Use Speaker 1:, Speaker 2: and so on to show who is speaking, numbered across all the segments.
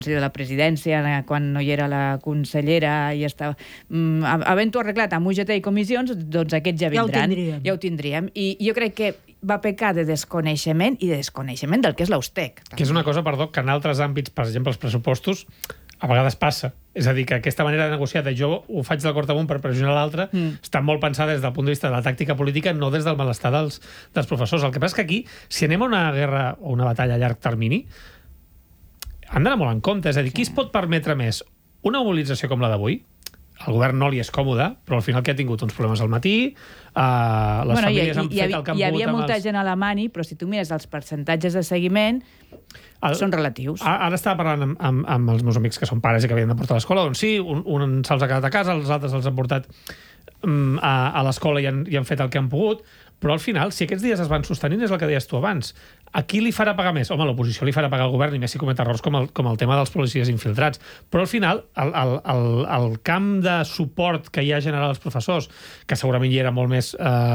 Speaker 1: de la presidència, quan no hi era la consellera i estava... Havent-ho arreglat amb UGT i comissions, doncs aquests ja vindran. Ja ho tindríem. I jo crec que va pecar de desconeixement i de desconeixement del que és l'Austec.
Speaker 2: Que és una cosa, perdó, que en altres àmbits, per exemple, els pressupostos, a vegades passa. És a dir, que aquesta manera de negociar de jo ho faig del cort amunt per pressionar l'altre està molt pensada des del punt de vista de la tàctica política, no des del malestar dels professors. El que passa és que aquí, si anem a una guerra o una batalla a llarg termini, han d'anar molt en compte. És a dir, qui es pot permetre més? Una mobilització com la d'avui, el govern no li és còmode, però al final que ha tingut uns problemes al matí, les famílies han fet el que han pogut...
Speaker 1: Hi havia molta gent a la mani, però si tu mires els percentatges de seguiment, són relatius.
Speaker 2: Ara estava parlant amb els meus amics que són pares i que havien de portar a l'escola, doncs sí, un se'ls ha quedat a casa, els altres els han portat a l'escola i han fet el que han pogut, però al final, si aquests dies es van sostenint, és el que deies tu abans. A qui li farà pagar més? Home, l'oposició li farà pagar al govern, i més si comet errors com el tema dels policies infiltrats. Però al final, el camp de suport que hi ha generat als professors, que segurament hi era molt més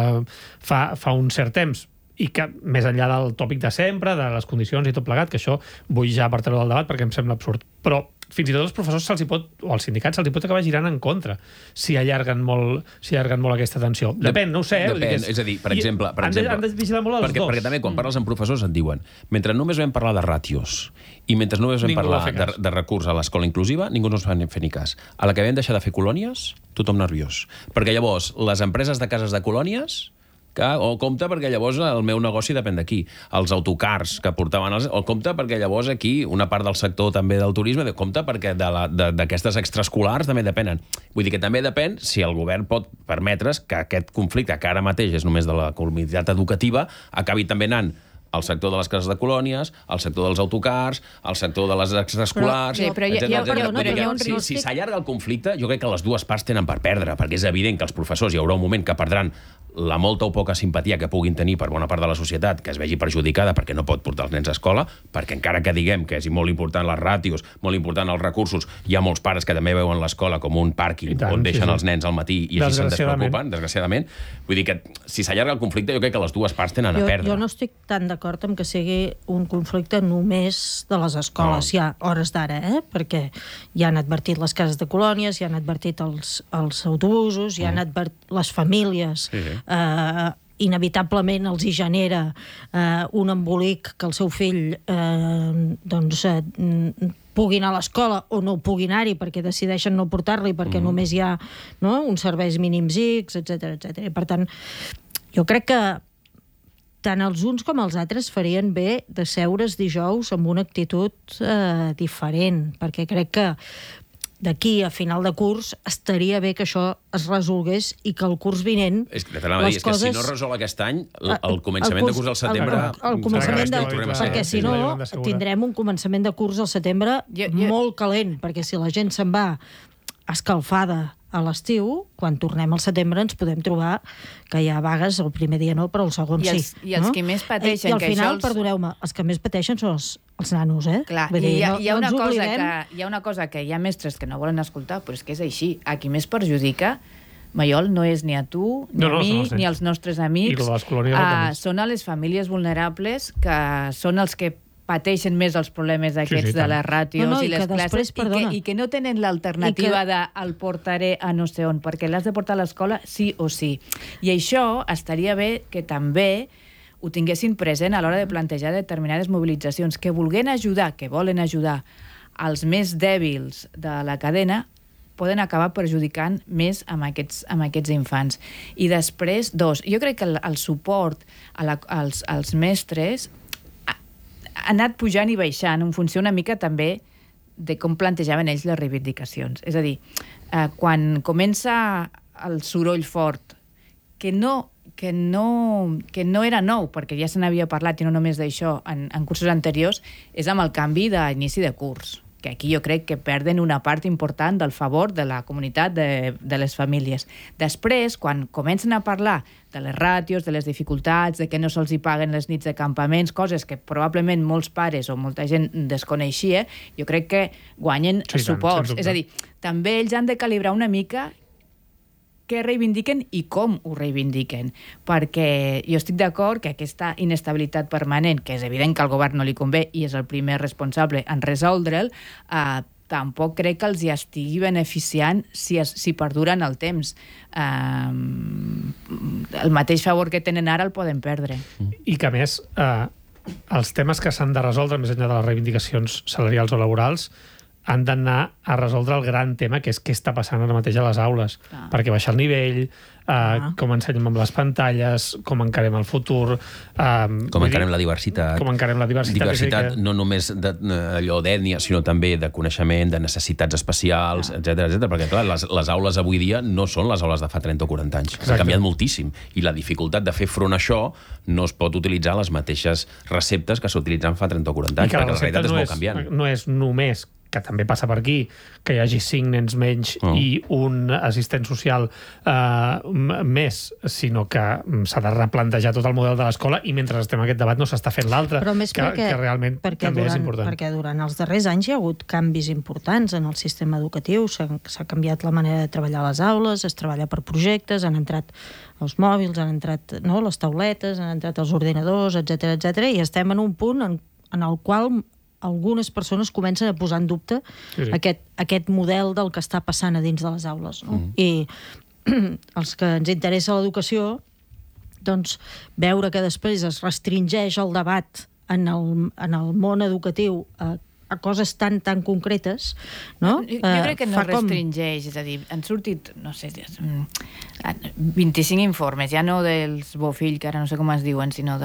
Speaker 2: fa un cert temps, i que, més enllà del tòpic de sempre, de les condicions i tot plegat, que això vull ja apartar-ho del debat perquè em sembla absurd, però fins i tot als professors o als sindicats se'ls pot acabar girant en contra si allarguen molt aquesta tensió. Depèn, no ho sé.
Speaker 3: Depèn, és a dir, per exemple...
Speaker 2: Han de vigilar molt els dos.
Speaker 3: Perquè també quan parles amb professors et diuen mentre només vam parlar de ràtios i mentre només vam parlar de recurs a l'escola inclusiva, ningú no ens va fer ni cas. A la que vam deixar de fer colònies, tothom nerviós. Perquè llavors, les empreses de cases de colònies... o compte perquè llavors el meu negoci depèn d'aquí. Els autocars que portaven o compte perquè llavors aquí una part del sector també del turisme, compte perquè d'aquestes extraescolars també depenen. Vull dir que també depèn si el govern pot permetre's que aquest conflicte, que ara mateix és només de la comunitat educativa, acabi també anant al sector de les cases de colònies, al sector dels autocars, al sector de les extraescolars... Si s'allarga el conflicte, jo crec que les dues parts tenen per perdre, perquè és evident que els professors hi haurà un moment que perdran la molta o poca simpatia que puguin tenir per bona part de la societat, que es vegi perjudicada perquè no pot portar els nens a escola, perquè encara que diguem que és molt important les ràtios, molt important els recursos, hi ha molts pares que també veuen l'escola com un pàrquing on deixen els nens al matí i així se'n despreocupen, desgraciadament. Vull dir que si s'allarga el conflicte, jo crec que les dues parts tenen a perdre.
Speaker 4: Jo no estic tan d'acord amb que sigui un conflicte només de les escoles, ja hores d'ara, perquè ja han advertit les cases de colònies, ja han advertit els autobusos, ja han advertit les famílies... inevitablement els hi genera un embolic que el seu fill pugui anar a l'escola o no pugui anar-hi perquè decideixen no portar-li perquè només hi ha uns serveis mínims X, etc. Per tant, jo crec que tant els uns com els altres farien bé de seure's dijous amb una actitud diferent, perquè crec que d'aquí a final de curs estaria bé que això es resolgués i que el curs vinent...
Speaker 3: És que si no es resol aquest any, el començament de curs al setembre...
Speaker 4: Perquè si no, tindrem un començament de curs al setembre molt calent, perquè si la gent se'n va escalfada a l'estiu, quan tornem al setembre ens podem trobar que hi ha vagues el primer dia no, però el segon sí.
Speaker 1: I els que més pateixen...
Speaker 4: I al final, perdoneu-me, els que més pateixen són els nanos,
Speaker 1: Clar, hi ha una cosa que hi ha mestres que no volen escoltar, però és que és així. A qui més perjudica, Maiol, no és ni a tu, ni a mi, ni als nostres amics. Són a les famílies vulnerables, que són els que pateixen més els problemes aquests de les ràtios i les classes i que no tenen l'alternativa de el portaré a no sé on, perquè l'has de portar a l'escola sí o sí. I això estaria bé que també ho tinguessin present a l'hora de plantejar determinades mobilitzacions, que volen ajudar els més dèbils de la cadena, poden acabar perjudicant més amb aquests infants. I després, jo crec que el suport als mestres ha anat pujant i baixant en funció una mica també de com plantejaven ells les reivindicacions. És a dir, quan comença el soroll fort, que no era nou, perquè ja se n'havia parlat i no només d'això en cursos anteriors, és amb el canvi d'inici de curs, que aquí jo crec que perden una part important del favor de la comunitat de les famílies. Després, quan comencen a parlar de les ràtios, de les dificultats, de que no se'ls hi paguen les nits de campaments, coses que probablement molts pares o molta gent desconeixia, jo crec que guanyen suports. És a dir, també ells han de calibrar una mica què reivindiquen i com ho reivindiquen. Perquè jo estic d'acord que aquesta inestabilitat permanent, que és evident que al govern no li convé i és el primer responsable en resoldre'l, tampoc crec que els hi estigui beneficiant si perduren el temps. El mateix favor que tenen ara el poden perdre.
Speaker 2: I que, a més, els temes que s'han de resoldre, més enllà de les reivindicacions salarials o laborals, han d'anar a resoldre el gran tema, que és què està passant ara mateix a les aules. Perquè baixa el nivell, com ensenyem amb les pantalles, com encarem el futur...
Speaker 3: com encarem la diversitat.
Speaker 2: Com encarem la diversitat.
Speaker 3: Diversitat no només allò d'ètnia, sinó també de coneixement, de necessitats especials, etc. Perquè, clar, les aules avui dia no són les aules de fa 30 o 40 anys. Ha canviat moltíssim. I la dificultat de fer front a això no es pot utilitzar les mateixes receptes que s'utilitzen fa 30 o 40 anys, perquè la realitat és molt canviant.
Speaker 2: No és només que també passa per aquí, que hi hagi 5 nens menys i un assistent social més, sinó que s'ha de replantejar tot el model de l'escola i mentre estem en aquest debat no s'està fent l'altre, que realment també és important.
Speaker 4: Perquè durant els darrers anys hi ha hagut canvis importants en el sistema educatiu, s'ha canviat la manera de treballar a les aules, es treballa per projectes, han entrat els mòbils, han entrat les tauletes, han entrat els ordinadors, etc. I estem en un punt en el qual algunes persones comencen a posar en dubte aquest model del que està passant a dins de les aules. No? I els que ens interessa l'educació, doncs, veure que després es restringeix el debat en el món educatiu a coses tan concretes, no?
Speaker 1: Jo crec que no restringeix, és a dir, han sortit, no sé, 25 informes, ja no dels Bofill, que ara no sé com es diuen, sinó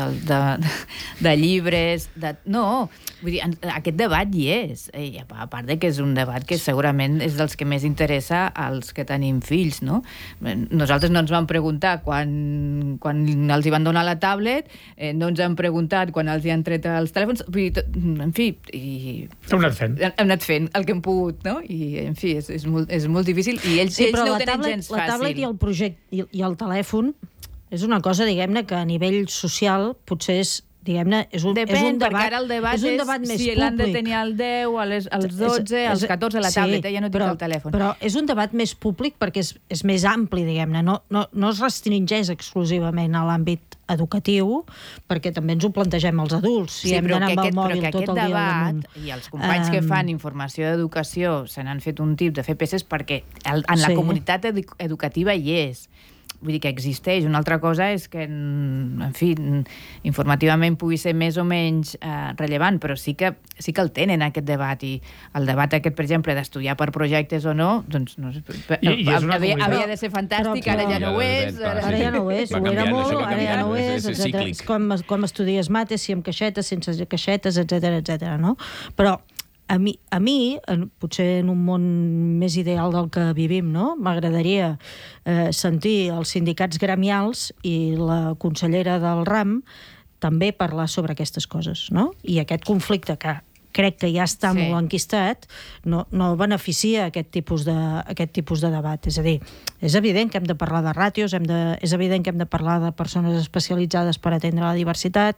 Speaker 1: de llibres, no, vull dir, aquest debat hi és, a part de que és un debat que segurament és dels que més interessa als que tenim fills, no? Nosaltres no ens vam preguntar quan els hi van donar la tablet, no ens han preguntat quan els hi han tret els telèfons, en fi,
Speaker 2: hem
Speaker 1: anat fent el que hem pogut, no? I, en fi, és molt difícil i ells no ho tenen gens fàcil.
Speaker 4: La tablet i el projecte i el telèfon és una cosa, diguem-ne, que a nivell social potser és, diguem-ne, és un debat,
Speaker 1: perquè ara el debat és
Speaker 4: més
Speaker 1: si l'han de tenir al 10, als 12, als 14 a la tablet, ja no tinc el telèfon.
Speaker 4: Però és un debat més públic perquè és més ampli, diguem-ne, no es restringeix exclusivament a l'àmbit educatiu, perquè també ens ho plantegem els adults, si hem d'anar amb el mòbil tot el dia damunt.
Speaker 1: I els companys que fan informació d'educació se n'han fet un tip de fer peces perquè en la comunitat educativa hi és. Vull dir que existeix. Una altra cosa és que, en fi, informativament pugui ser més o menys rellevant, però sí que el tenen, aquest debat. I el debat aquest, per exemple, d'estudiar per projectes o no, doncs no sé, havia de ser fantàstic, ara ja no ho és.
Speaker 4: Ara ja no ho és, ho era molt, ara ja no ho és, etc. Com estudies mates, si amb caixetes, sense caixetes, etc. no? Però a mi, potser en un món més ideal del que vivim, no? M'agradaria sentir els sindicats gremials i la consellera del RAM també parlar sobre aquestes coses, no? I aquest conflicte que crec que ja està molt enquistat, no beneficia aquest tipus de debat. És a dir, és evident que hem de parlar de ràtios, és evident que hem de parlar de persones especialitzades per atendre la diversitat,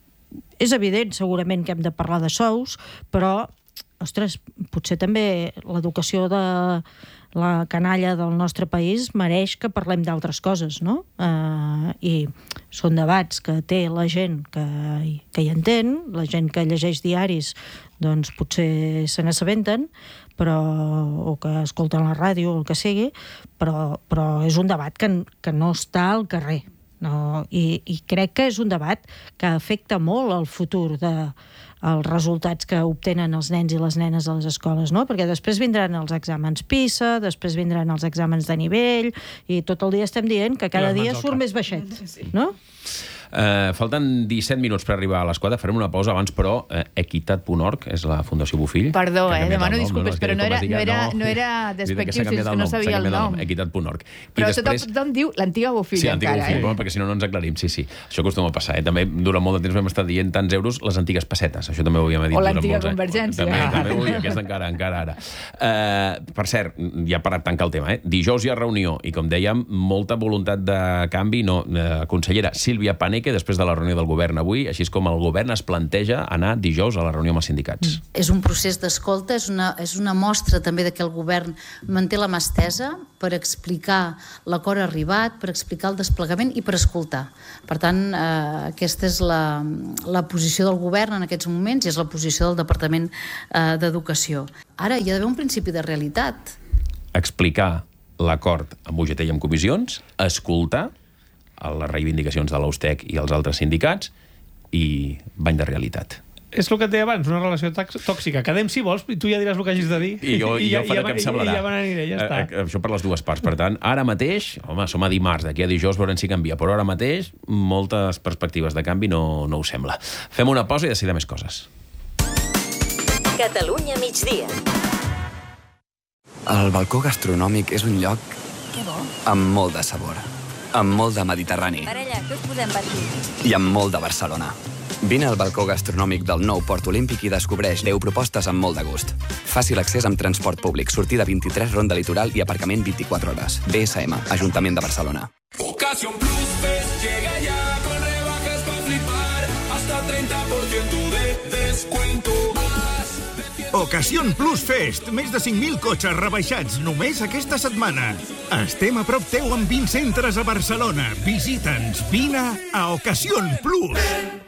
Speaker 4: és evident segurament que hem de parlar de sous, però ostres, potser també l'educació de la canalla del nostre país mereix que parlem d'altres coses, no? I són debats que té la gent que hi entén, la gent que llegeix diaris, doncs potser se n'assabenten, o que escolten la ràdio o el que sigui, però és un debat que no està al carrer. No, i crec que és un debat que afecta molt el futur els resultats que obtenen els nens i les nenes a les escoles, no? Perquè després vindran els exàmens PISA, després vindran els exàmens de nivell, i tot el dia estem dient que cada dia surt més baixet, no?
Speaker 3: Falten 17 minuts per arribar a les 4. Farem una pausa abans, però equitat.org és la Fundació Bofill.
Speaker 1: Perdó, demano disculpes, però no era despectiu, és que no sabia el nom.
Speaker 3: Equitat.org.
Speaker 1: Però tothom diu l'antiga Bofill.
Speaker 3: Sí, l'antiga Bofill, perquè si no ens aclarim. Sí, això acostuma a passar. També durant molt de temps vam estar dient tants euros les antigues pessetes. això també ho havíem dit.
Speaker 1: O l'antiga Convergència.
Speaker 3: També ho aquesta encara ara. Per cert, ja per tancar el tema, dijous hi ha reunió i, com dèiem, molta voluntat de canvi. Consellera Sílvia Paneque, després de la reunió del govern avui, així és com el govern es planteja anar dijous a la reunió amb els sindicats.
Speaker 5: És un procés d'escolta, és una mostra també de que el govern manté la mà estesa per explicar l'acord arribat, per explicar el desplegament i per escoltar. Per tant, aquesta és la posició del govern en aquests moments i és la posició del Departament d'Educació. Ara, hi ha d'haver un principi de realitat.
Speaker 3: Explicar l'acord amb UGT i amb comissions, escoltar les reivindicacions de l'Austec i els altres sindicats i bany de realitat.
Speaker 2: És el que et deia abans, una relació tòxica. Quedem si vols, i tu ja diràs el que hagis de dir.
Speaker 3: I jo faré que em semblarà.
Speaker 2: I ja me n'aniré, ja està.
Speaker 3: Això per les dues parts. Per tant, ara mateix, home, som a dimarts, d'aquí a dijous veurem si canvia, però ara mateix moltes perspectives de canvi no ho sembla. Fem una pausa i decidim més coses.
Speaker 6: Catalunya migdia.
Speaker 7: El balcó gastronòmic és un lloc amb molt de sabor, amb molt de Mediterrani.
Speaker 6: Parella, què us posem per aquí?
Speaker 7: I amb molt de Barcelona. Vine al balcó gastronòmic del nou Port Olímpic i descobreix 10 propostes amb molt de gust. Fàcil accés amb transport públic, sortida 23, ronda litoral i aparcament 24 hores. BSM, Ajuntament de Barcelona.
Speaker 8: Ocasión Plus Fest llega ya con rebajas para flipar, hasta 30% de descuento.
Speaker 9: Ocasión Plus Fest. Més de 5.000 cotxes rebaixats només aquesta setmana. Estem a prop teu amb 20 centres a Barcelona. Visita'ns. Vine a Ocasión Plus.